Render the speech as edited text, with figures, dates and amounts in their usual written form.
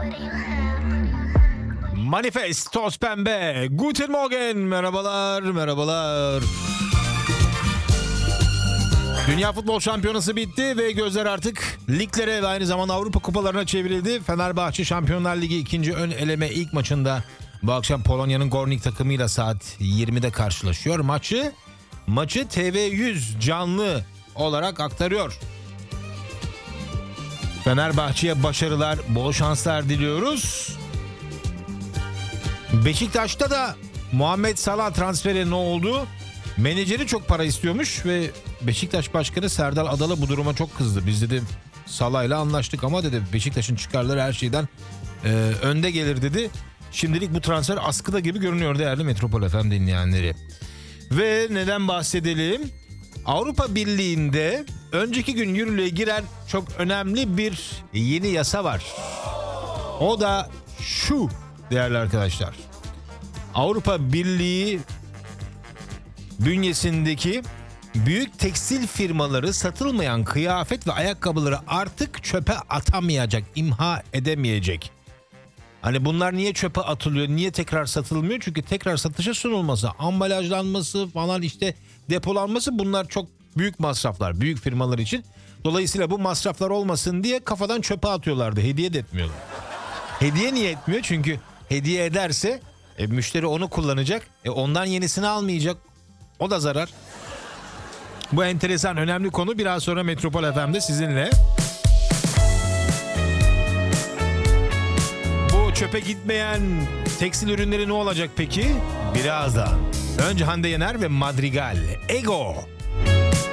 Manifest, toz pembe. Guten Morgen, merhabalar. Dünya Futbol Şampiyonası bitti ve gözler artık liglere ve aynı zamanda Avrupa kupalarına çevrildi. Fenerbahçe Şampiyonlar Ligi ikinci ön eleme ilk maçında bu akşam Polonya'nın Gornik takımıyla saat 20'de karşılaşıyor. Maçı TV100 canlı olarak aktarıyor. Fenerbahçe'ye başarılar, bol şanslar diliyoruz. Beşiktaş'ta da Muhammed Salah transferi ne oldu? Menajeri çok para istiyormuş ve Beşiktaş Başkanı Serdar Adalı bu duruma çok kızdı. Biz dedi Salah'yla anlaştık ama dedi Beşiktaş'ın çıkarları her şeyden önde gelir dedi. Şimdilik bu transfer askıda gibi görünüyor değerli Metropol FM dinleyenleri. Ve neden bahsedelim? Avrupa Birliği'nde önceki gün yürürlüğe giren çok önemli bir yeni yasa var. O da şu değerli arkadaşlar. Avrupa Birliği bünyesindeki büyük tekstil firmaları satılmayan kıyafet ve ayakkabıları artık çöpe atamayacak, imha edemeyecek. Hani bunlar niye çöpe atılıyor, niye tekrar satılmıyor? Çünkü tekrar satışa sunulması, ambalajlanması falan işte depolanması bunlar çok büyük masraflar büyük firmalar için. Dolayısıyla bu masraflar olmasın diye kafadan çöpe atıyorlardı, hediye de etmiyorlar. Hediye niye etmiyor? Çünkü hediye ederse müşteri onu kullanacak, ondan yenisini almayacak. O da zarar. Bu enteresan önemli konu biraz sonra Metropol FM'de sizinle. Bu çöpe gitmeyen tekstil ürünleri ne olacak peki? Birazdan. Önce Hande Yener ve Madrigal. Ego.